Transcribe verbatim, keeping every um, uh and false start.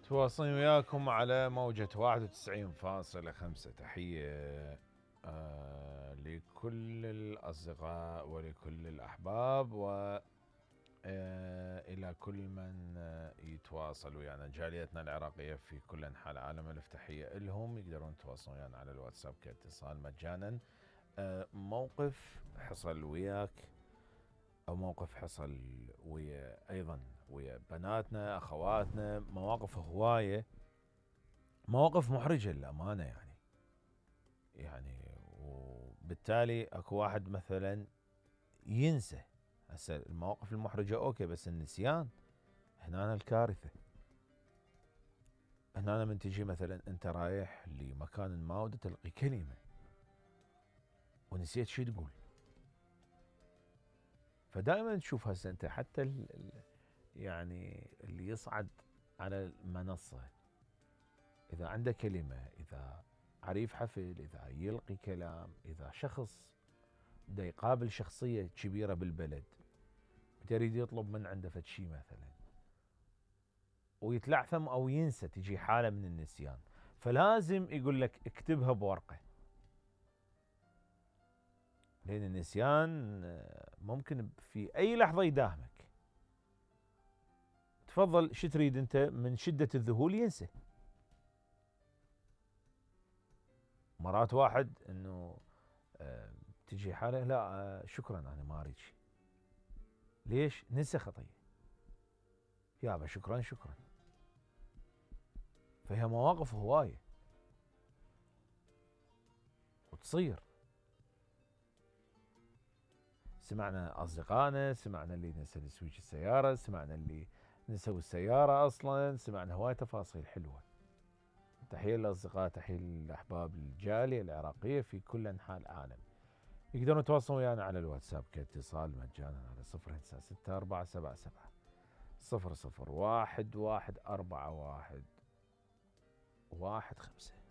تواصلين وياكم على موجة واحد وتسعين فاصلة خمسة. تحية آه لكل الأصدقاء ولكل الأحباب و آه إلى كل من آه يتواصل ويانا، جاليتنا العراقية في كل أنحاء العالم. ألف تحية لهم. يقدرون يتواصلون ويانا على الواتساب كاتصال مجانا. آه موقف حصل وياك أو موقف حصل ويا أيضا ويا بناتنا أخواتنا، مواقف هواية، مواقف محرجة للأمانة يعني يعني وبالتالي اكو واحد مثلا ينسى. هسه المواقف المحرجة اوكي، بس النسيان هنا أنا الكارثة. هنا أنا من تجي مثلا انت رايح لمكان ما وتلقي كلمة ونسيت شو تقول، فدائما تشوف هسه انت حتى ال يعني اللي يصعد على المنصة اذا عنده كلمة، اذا عريف حفل، اذا يلقي كلام، اذا شخص دا يقابل شخصية كبيرة بالبلد يريد يطلب من عنده فد شي مثلا ويتلعثم او ينسى، تجي حالة من النسيان، فلازم يقول لك اكتبها بورقة، لان النسيان ممكن في اي لحظة يداهمك. تفضل شو تريد انت؟ من شدة الذهول ينسى. مرات واحد انه اه تجي حالة لا اه شكرا انا ما اريد شي. ليش؟ نسى خطية. يابا شكرا شكرا. فهي مواقف هواية وتصير. سمعنا اصدقائنا، سمعنا اللي نسى سويتش السيارة، سمعنا اللي نسوا السيارة اصلا، سمعنا هواية تفاصيل حلوة. تحية للاصدقاء، تحية للاحباب، الجالية العراقية في كل انحاء العالم. يقدرون يتواصلون ويانا على الواتساب كاتصال مجانا على صفر تسعة ستة أربعة سبعة سبعة صفر صفر واحد واحد أربعة واحد واحد خمسة.